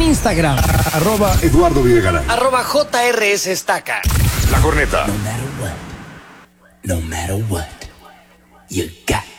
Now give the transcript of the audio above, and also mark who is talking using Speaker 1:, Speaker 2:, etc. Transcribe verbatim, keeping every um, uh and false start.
Speaker 1: Instagram.
Speaker 2: Arroba Eduardo Videgaray.
Speaker 3: Arroba J R S Estaca.
Speaker 2: La Corneta.
Speaker 4: No matter what, no matter what, you got